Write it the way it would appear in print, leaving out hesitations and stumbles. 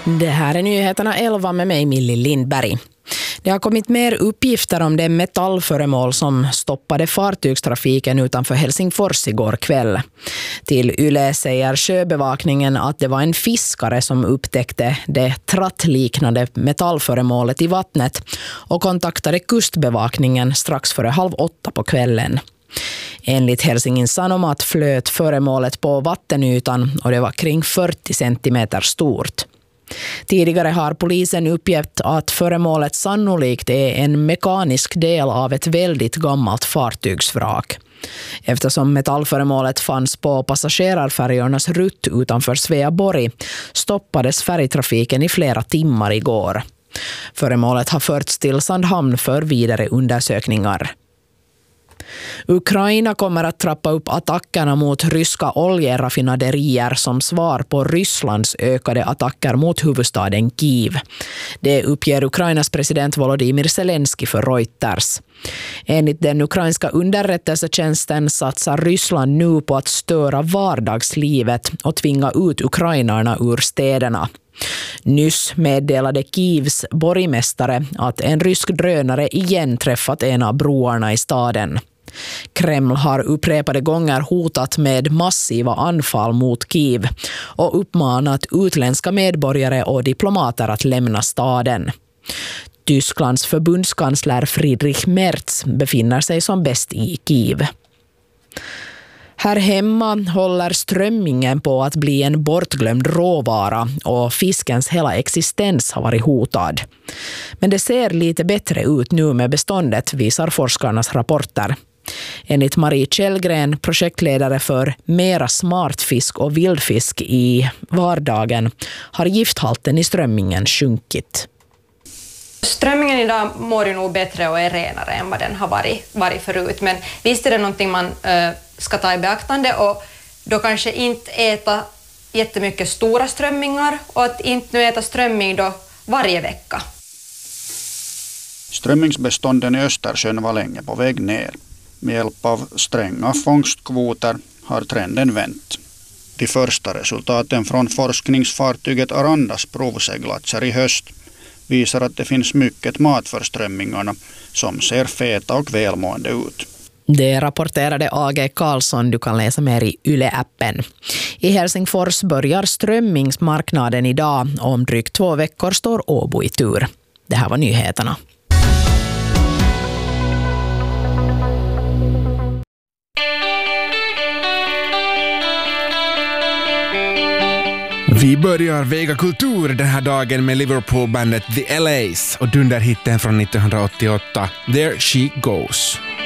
Det här är nyheterna 11 med mig, Millie Lindberg. Det har kommit mer uppgifter om det metallföremål som stoppade fartygstrafiken utanför Helsingfors igår kväll. Till Yle säger sjöbevakningen att det var en fiskare som upptäckte det trattliknande metallföremålet i vattnet och kontaktade kustbevakningen strax före 7:30 på kvällen. Enligt Helsingin Sanomat flöt föremålet på vattenytan och det var kring 40 centimeter stort. Tidigare har polisen uppgett att föremålet sannolikt är en mekanisk del av ett väldigt gammalt fartygsvrak. Eftersom metallföremålet fanns på passagerarfärjornas rutt utanför Sveaborg stoppades färjetrafiken i flera timmar igår. Föremålet har förts till Sandhamn för vidare undersökningar. Ukraina kommer att trappa upp attackerna mot ryska oljeraffinaderier som svar på Rysslands ökade attacker mot huvudstaden Kiev. Det uppger Ukrainas president Volodymyr Zelensky för Reuters. Enligt den ukrainska underrättelsetjänsten satsar Ryssland nu på att störa vardagslivet och tvinga ut ukrainarna ur städerna. Nyss meddelade Kievs borgmästare att en rysk drönare igen träffat en av broarna i staden. Kreml har upprepade gånger hotat med massiva anfall mot Kiev och uppmanat utländska medborgare och diplomater att lämna staden. Tysklands förbundskansler Friedrich Merz befinner sig som bäst i Kiev. Här hemma håller strömmingen på att bli en bortglömd råvara och fiskens hela existens har varit hotad. Men det ser lite bättre ut nu med beståndet, visar forskarnas rapporter. Enligt Marie Kjellgren, projektledare för Mera smartfisk och vildfisk i vardagen, har gifthalten i strömmingen sjunkit. Strömmingen idag mår ju nog bättre och är renare än vad den har varit förut. Men visst är det någonting man ska ta i beaktande och då kanske inte äta jättemycket stora strömmingar och att inte nu äta strömming då varje vecka. Strömmingsbestånden i Östersjön var länge på väg ner. Med hjälp av stränga fångstkvoter har trenden vänt. De första resultaten från forskningsfartyget Arandas provseglatser i höst visar att det finns mycket mat för strömmingarna som ser feta och välmående ut. Det rapporterade A.G. Karlsson. Du kan läsa mer i Yle-appen. I Helsingfors börjar strömmingsmarknaden idag. Om drygt 2 veckor står Åbo i tur. Det här var nyheterna. Vi börjar väga kultur den här dagen med Liverpool-bandet The LAs och dunderhitten från 1988, There She Goes.